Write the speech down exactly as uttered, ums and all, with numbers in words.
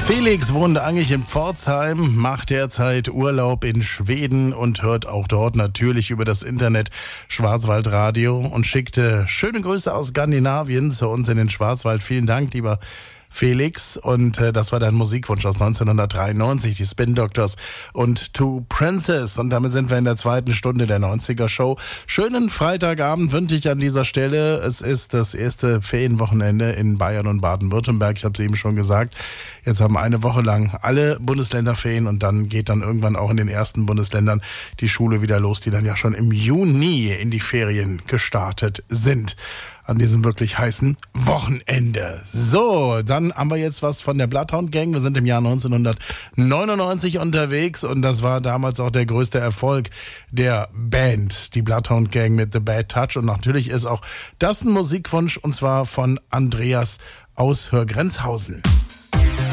Felix wohnt eigentlich in Pforzheim, macht derzeit Urlaub in Schweden und hört auch dort natürlich über das Internet Schwarzwaldradio und schickte schöne Grüße aus Skandinavien zu uns in den Schwarzwald. Vielen Dank, lieber Felix. Und äh, das war dein Musikwunsch aus neunzehnhundertdreiundneunzig, die Spin Doctors und Two Princes. Und damit sind wir in der zweiten Stunde der neunziger Show. Schönen Freitagabend wünsche ich an dieser Stelle. Es ist das erste Ferienwochenende in Bayern und Baden-Württemberg. Ich habe es eben schon gesagt. Jetzt haben eine Woche lang alle Bundesländer Ferien und dann geht dann irgendwann auch in den ersten Bundesländern die Schule wieder los, die dann ja schon im Juni in die Ferien gestartet sind. An diesem wirklich heißen Wochenende. So, dann haben wir jetzt was von der Bloodhound Gang. Wir sind im Jahr neunzehnhundertneunundneunzig unterwegs und das war damals auch der größte Erfolg der Band, die Bloodhound Gang mit The Bad Touch. Und natürlich ist auch das ein Musikwunsch und zwar von Andreas aus Hörgrenzhausen.